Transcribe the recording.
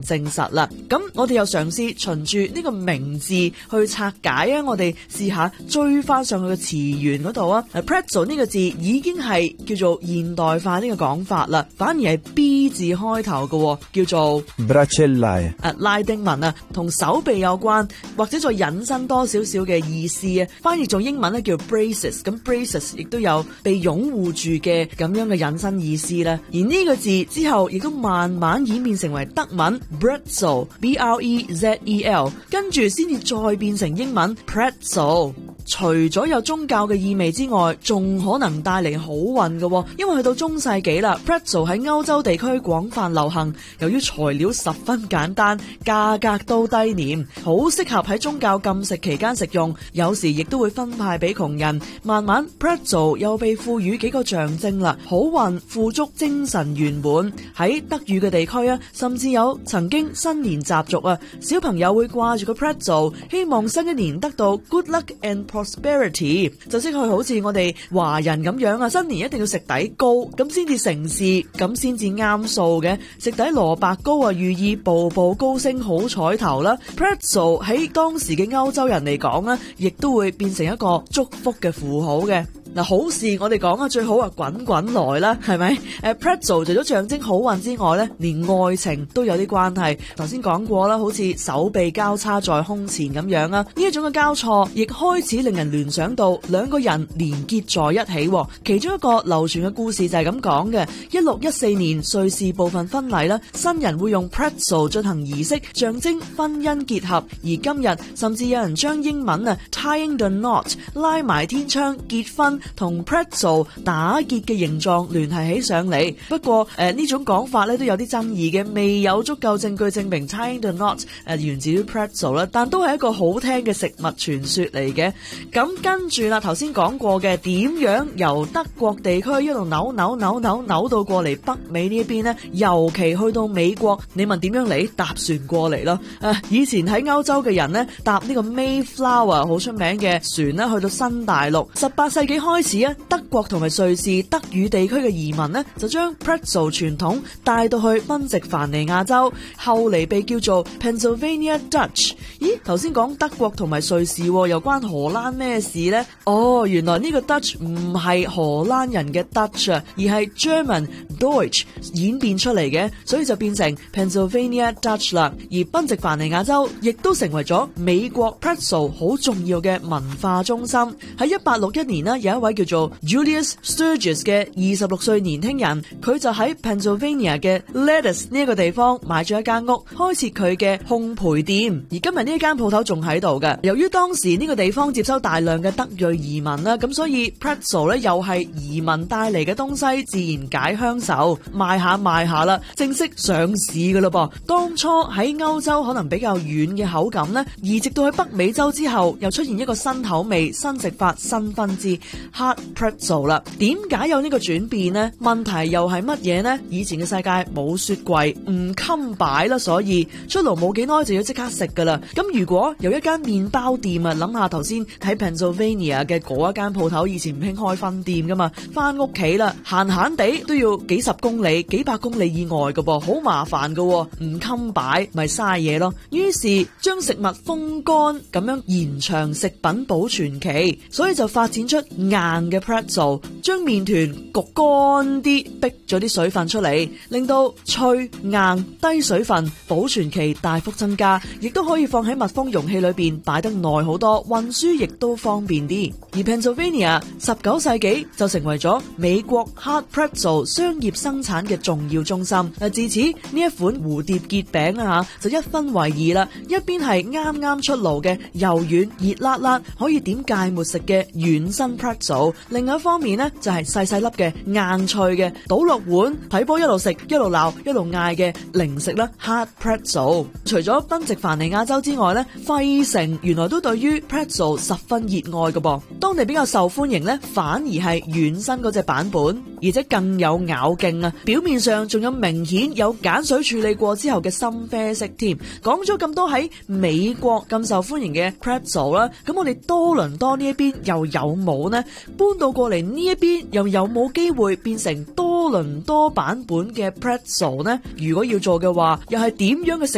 證實啦。咁我哋又嘗試循住呢個名字去拆解啊，我哋試下追翻上去嘅詞源嗰度啊。pretzel 呢個字已經係叫做現代化呢個講法啦，反而係 B 字開頭嘅，叫做 bracellare。 拉丁文啊，同手臂有關，或者再引申多少少嘅意思啊。翻譯做英文咧叫 braces， 咁 braces 亦都有被擁護住嘅咁樣嘅引申意思啦。而呢個字之後亦都慢慢演變成為德文 bretzel B-R-E-Z-E-L， 跟住先至再變成英文 pretzel。除咗有宗教嘅意味之外，仲可能帶嚟好運嘅，因為去到中世紀啦 pretzel 喺歐洲地區廣泛流行，由於材料十分簡單，價格都低廉，好適合喺宗教禁食期間食用，有時亦都會分派俾窮人。慢慢 pretzel 又被賦予幾個象徵啦，好運、富足、精神圓滿。喺德語嘅地區啊，甚至有曾經新年習俗啊，小朋友會掛住個 pretzel， 希望新一年得到 good luck and prosperity， 就即係好似我哋華人咁樣啊，新年一定要食底糕，咁先至成事，咁先至啱數嘅。食底蘿蔔糕啊，寓意步步高升、好彩頭啦。pretzel 喺當時嘅歐洲人嚟講咧，亦都會變成一個祝福嘅符號嘅。嗱，好事我哋講啊，最好啊滾滾來啦，係咪？pretzel 除咗象徵好運之外咧，連愛情都有啲關係。頭先講過啦，好似手臂交叉在胸前咁樣啊，呢一種嘅交錯亦開始令人聯想到兩個人連結在一起。其中一個流傳嘅故事就係咁講嘅：1614年瑞士部分婚禮啦，新人會用 pretzel 進行儀式，象徵婚姻結合。而今日甚至有人將英文啊 tying the knot 拉埋天窗結婚同 pretzel 打結嘅形狀聯繫起上嚟。不過呢種講法咧都有啲爭議嘅，未有足夠證據證明 tying the knot 源自於 pretzel 啦，但都係一個好聽嘅食物傳說嚟嘅。咁跟住啦，頭先講過嘅點樣由德國地區一路扭到過嚟北美呢一邊呢？尤其去到美國，你問點樣嚟？搭船過嚟咯。以前喺歐洲嘅人呢，搭呢個 Mayflower 好出名嘅船呢，去到新大陸。18世紀開始啊，德國同埋瑞士德語地區嘅移民呢，就將 pretzel 傳統帶到去賓夕凡尼亞州，後嚟被叫做 Pennsylvania Dutch。咦，頭先講德國同埋瑞士，又關荷蘭咩事呢？哦，原來呢個 Dutch 唔係荷蘭人嘅 Dutch 啊，而係 German Deutsch 演變出嚟嘅，所以就變成 Pennsylvania Dutch 啦。而賓夕凡尼亞州亦都成為咗美國 pretzel 好重要嘅文化中心。喺1861年呢，有一位叫做 Julius Sturgis 嘅26歲年輕人，佢就喺 Pennsylvania 嘅 Ladus 呢一個地方買咗一間屋，開設佢嘅烘焙店。而今日呢一間鋪頭仲喺度嘅。由於當時呢個地方接收大量嘅德裔移民啦，咁所以 pretzel 咧又係移民帶嚟嘅東西，自然解鄉愁，賣下啦，正式上市㗎喇噃。當初喺歐洲可能比較軟嘅口感呢，移植到去北美洲之後，又出現一個新口味、新食法、新分支 hard pretzel 啦。點解有呢個轉變呢？問題又係乜嘢呢？以前嘅世界冇雪櫃，唔襟擺啦，所以出爐冇幾耐就要即刻食噶啦。咁如果有一間麵包店啊，諗下頭先喺 Pennsylvania 嘅嗰一間鋪頭，以前唔興開分店噶嘛，翻屋企啦，閒地都要幾十公里、幾百公里以外噶噃，好麻煩噶，唔襟擺咪嘥嘢咯。於是將食物風乾，咁樣延長食品保存期，所以就發展出硬嘅 pretzel， 將麵團焗乾啲，逼咗啲水分出嚟，令到脆硬低水分，保存期大幅增加，亦都可以放喺密封容器裏邊擺得耐好多，運輸亦都方便啲。而 Pennsylvania 19世紀就成為咗美國 hard pretzel 商業生產嘅重要中心。自此呢一款蝴蝶結餅啊就一分為二啦，一邊係啱啱出爐嘅柔軟熱辣辣可以點芥末食嘅軟身 pretzel， 另外一方面呢就係細細粒嘅硬脆嘅倒落碗睇波一路食一路鬧一路嗌嘅零食啦 hard pretzel。除咗賓夕凡尼亞州之外呢，費城原來都對於 pretzel 十分熱愛嘅噃，當地比較受歡迎呢，反而係軟身嗰隻版本，而且更有咬勁啊，表面上仲有明顯有鹼水處理過之後嘅深啡色添。講咗咁多喺美國咁受歡迎嘅 pretzel 啦，咁我哋多倫多呢一邊又有冇呢？搬到過嚟呢一邊又有冇機會變成多倫多版本嘅 pretzel 呢？如果要做嘅話，又係點樣嘅食